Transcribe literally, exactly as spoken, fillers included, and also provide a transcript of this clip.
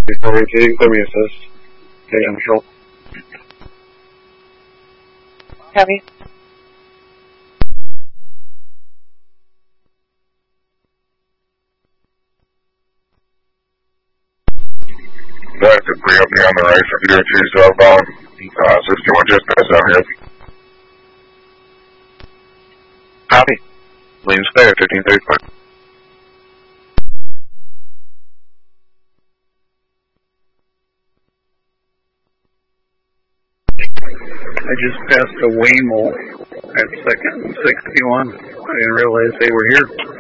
Sorry, T, clear me assist. Okay, I'm sure. Copy. Back to three up on the right from zero two southbound, uh, sixty-one just past out here. Copy. Lane's clear, fifteen thirty-five. I just passed a Waymo at second sixty-one. I didn't realize they were here.